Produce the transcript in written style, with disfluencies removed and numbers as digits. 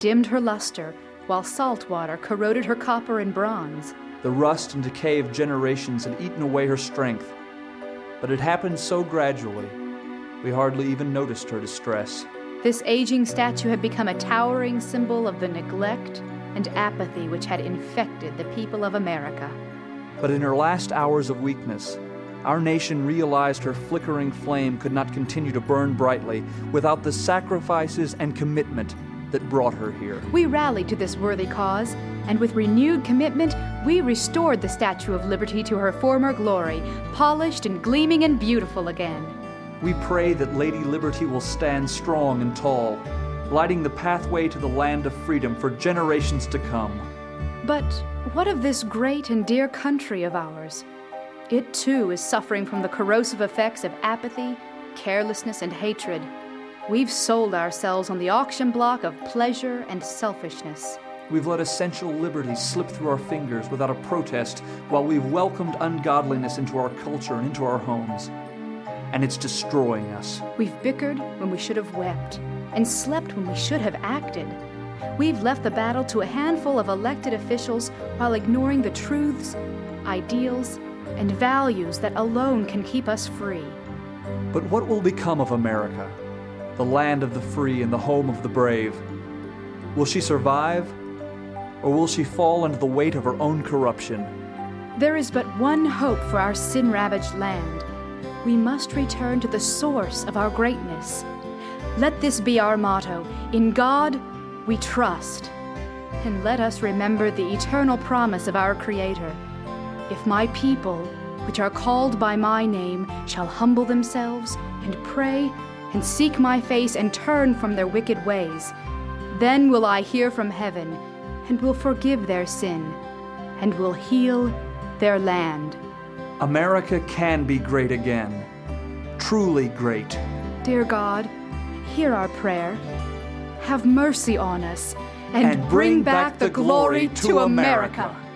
dimmed her luster, while salt water corroded her copper and bronze. The rust and decay of generations had eaten away her strength, but it happened so gradually, we hardly even noticed her distress. This aging statue had become a towering symbol of the neglect and apathy which had infected the people of America. But in her last hours of weakness, our nation realized her flickering flame could not continue to burn brightly without the sacrifices and commitment that brought her here. We rallied to this worthy cause, and with renewed commitment, we restored the Statue of Liberty to her former glory, polished and gleaming and beautiful again. We pray that Lady Liberty will stand strong and tall, lighting the pathway to the land of freedom for generations to come. But what of this great and dear country of ours? It too is suffering from the corrosive effects of apathy, carelessness, and hatred. We've sold ourselves on the auction block of pleasure and selfishness. We've let essential liberties slip through our fingers without a protest, while we've welcomed ungodliness into our culture and into our homes. And it's destroying us. We've bickered when we should have wept, and slept when we should have acted. We've left the battle to a handful of elected officials while ignoring the truths, ideals, and values that alone can keep us free. But what will become of America, the land of the free and the home of the brave? Will she survive, or will she fall under the weight of her own corruption? There is but one hope for our sin-ravaged land. We must return to the source of our greatness. Let this be our motto: in God we trust. And let us remember the eternal promise of our Creator: if my people, which are called by my name, shall humble themselves and pray and seek my face and turn from their wicked ways, then will I hear from heaven and will forgive their sin and will heal their land. America can be great again, truly great. Dear God, hear our prayer. Have mercy on us and bring back the glory to America.